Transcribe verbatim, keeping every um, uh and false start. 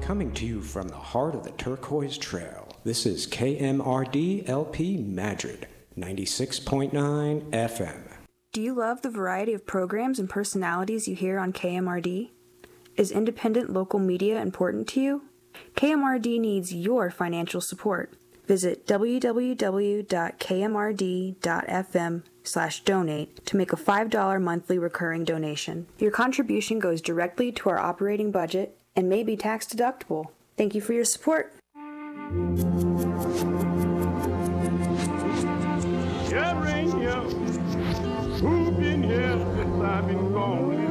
Coming to you from the heart of the Turquoise Trail, this is K M R D L P Madrid, ninety-six point nine F M. Do you love the variety of programs and personalities you hear on K M R D? Is independent local media important to you? K M R D needs your financial support. Visit w w w dot k m r d dot f m slash donate to make a five dollars monthly recurring donation. Your contribution goes directly to our operating budget and may be tax deductible. Thank you for your support. Yeah, rain, yeah. Who's been here since I've been gone?